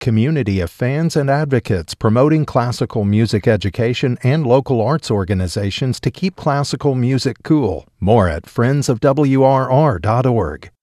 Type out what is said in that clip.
community of fans and advocates promoting classical music education and local arts organizations to keep classical music cool. More at friendsofwrr.org.